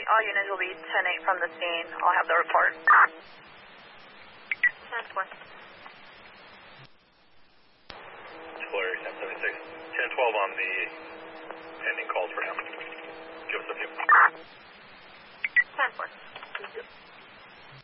All units will be 10-8 from the scene. I'll have the report. 10-1.